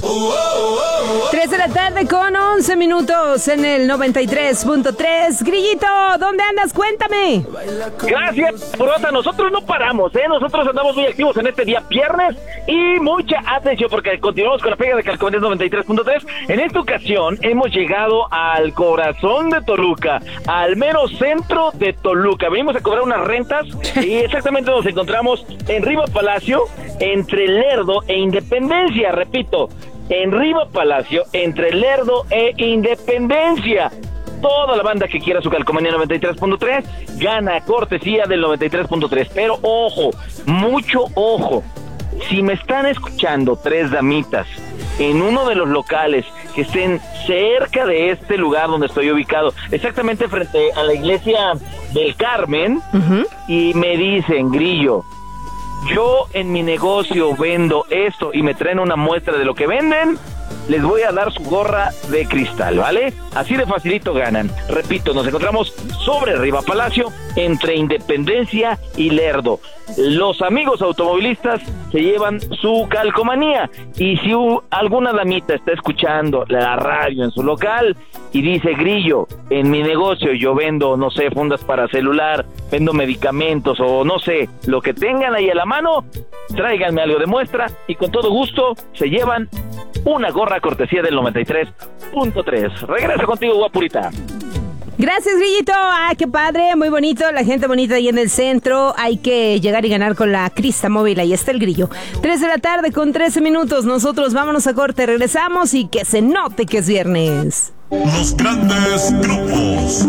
3 de la tarde con 11 minutos en el 93.3. Grillito, ¿dónde andas? Cuéntame. Gracias, Brota. Nosotros no paramos, Nosotros andamos muy activos en este día viernes y mucha atención porque continuamos con la pega de Calcomanías 93.3. En esta ocasión hemos llegado al corazón de Toluca, al mero centro de Toluca. Venimos a cobrar unas rentas y exactamente nos encontramos en Riva Palacio, entre Lerdo e Independencia. Repito, en Riva Palacio, entre Lerdo e Independencia. Toda la banda que quiera su Calcomanía 93.3 gana cortesía del 93.3. Pero ojo, mucho ojo. Si me están escuchando 3 damitas en uno de los locales que estén cerca de este lugar donde estoy ubicado, exactamente frente a la iglesia del Carmen, y me dicen, Grillo, yo en mi negocio vendo esto y me traen una muestra de lo que venden, les voy a dar su gorra de cristal, ¿vale? Así de facilito ganan. Repito, nos encontramos sobre Riva Palacio, entre Independencia y Lerdo. Los amigos automovilistas se llevan su calcomanía. Y si alguna damita está escuchando la radio en su local y dice, Grillo, en mi negocio yo vendo, no sé, fundas para celular, vendo medicamentos o no sé, lo que tengan ahí a la mano, tráiganme algo de muestra y con todo gusto se llevan una gorra cortesía del 93.3. Regreso contigo, guapurita. Gracias, Grillito. Ah, qué padre, muy bonito, la gente bonita ahí en el centro. Hay que llegar y ganar con la Crista Móvil. Ahí está el Grillo. 3 de la tarde con 13 minutos. Nosotros vámonos a corte, regresamos y que se note que es viernes. Los grandes grupos.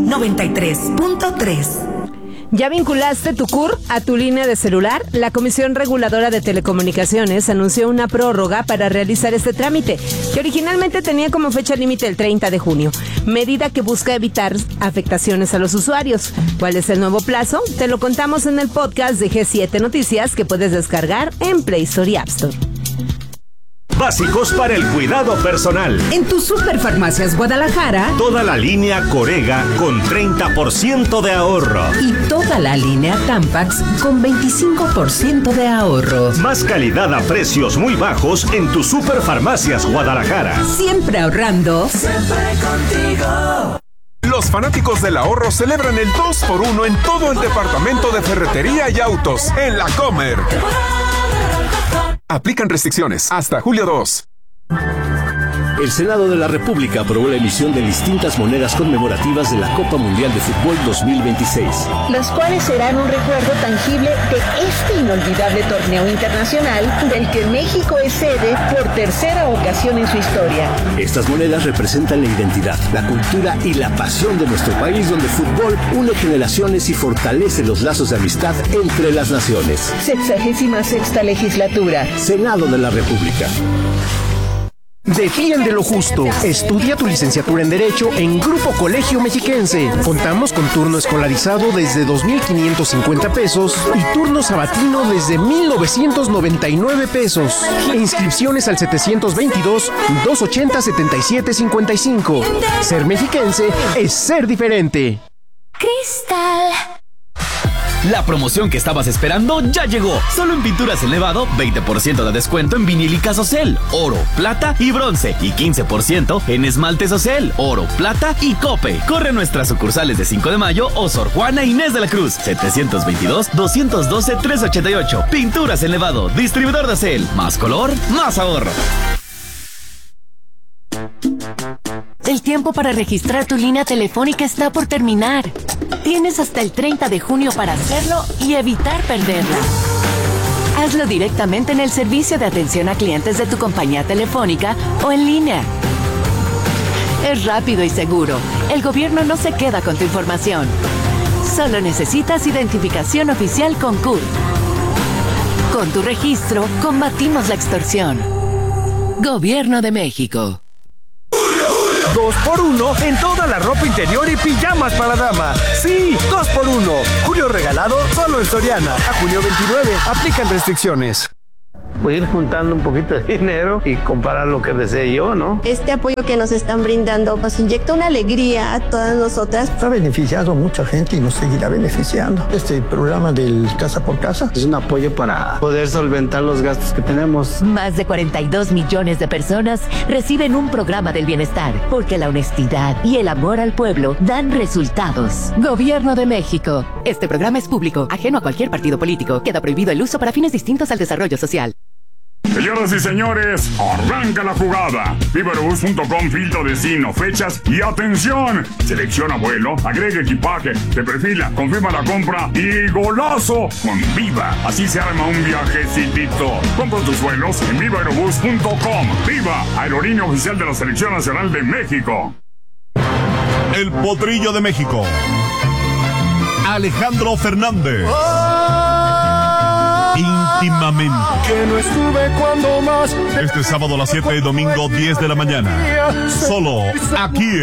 93.3. ¿Ya vinculaste tu CUR a tu línea de celular? La Comisión Reguladora de Telecomunicaciones anunció una prórroga para realizar este trámite, que originalmente tenía como fecha límite el 30 de junio, medida que busca evitar afectaciones a los usuarios. ¿Cuál es el nuevo plazo? Te lo contamos en el podcast de G7 Noticias que puedes descargar en Play Store y App Store. Básicos para el cuidado personal. En tu Superfarmacias Guadalajara, Toda la línea Corega con 30% de ahorro. y toda la línea Tampax con 25% de ahorro. Más calidad a precios muy bajos en tu Superfarmacias Guadalajara. Siempre ahorrando. Los fanáticos del ahorro celebran el 2x1 en todo el departamento de ferretería y autos en La Comer. Aplican restricciones hasta julio 2. El Senado de la República aprobó la emisión de distintas monedas conmemorativas de la Copa Mundial de Fútbol 2026. Las cuales serán un recuerdo tangible de este inolvidable torneo internacional del que México es sede por tercera ocasión en su historia. Estas monedas representan la identidad, la cultura y la pasión de nuestro país, donde el fútbol une generaciones y fortalece los lazos de amistad entre las naciones. 66ª legislatura. Senado de la República. Defiende lo justo. Estudia tu licenciatura en Derecho en Grupo Colegio Mexiquense. Contamos con turno escolarizado desde 2,550 pesos y turno sabatino desde 1,999 pesos. Inscripciones al 722-280-7755. Ser mexiquense es ser diferente. Cristal. La promoción que estabas esperando ya llegó. Solo en Pinturas El Nevado, 20% de descuento en vinil y Casocel, oro, plata y bronce. Y 15% en esmalte Socel, oro, plata y cope. Corre a nuestras sucursales de 5 de Mayo o Sor Juana Inés de la Cruz. 722-212-388. Pinturas El Nevado, distribuidor de Socel. Más color, más ahorro. El tiempo para registrar tu línea telefónica está por terminar. Tienes hasta el 30 de junio para hacerlo y evitar perderla. Hazlo directamente en el servicio de atención a clientes de tu compañía telefónica o en línea. Es rápido y seguro. El gobierno no se queda con tu información. Solo necesitas identificación oficial con CUR. Con tu registro, combatimos la extorsión. Gobierno de México. 2x1 en toda la ropa interior y pijamas para dama. Sí, 2x1. Julio regalado solo en Soriana. A junio 29. Aplican restricciones. Voy a ir juntando un poquito de dinero y comprar lo que desee yo, ¿no? Este apoyo que nos están brindando nos inyecta una alegría a todas nosotras. Ha beneficiado a mucha gente y nos seguirá beneficiando. Este programa del Casa por Casa es un apoyo para poder solventar los gastos que tenemos. Más de 42 millones de personas reciben un programa del bienestar, porque la honestidad y el amor al pueblo dan resultados. Gobierno de México. Este programa es público, ajeno a cualquier partido político. Queda prohibido el uso para fines distintos al desarrollo social. Señoras y señores, arranca la jugada. Vivaerobus.com, filtro destino, fechas y atención. Selecciona vuelo, agrega equipaje, te perfila, confirma la compra y golazo con Viva. Así se arma un viajecitito. Compra tus vuelos en Vivaerobus.com. Viva, aerolínea oficial de la Selección Nacional de México. El Potrillo de México. Alejandro Fernández. Íntimamente. Que no estuve cuando más. Este sábado a las 7 y domingo 10 de la mañana. Solo aquí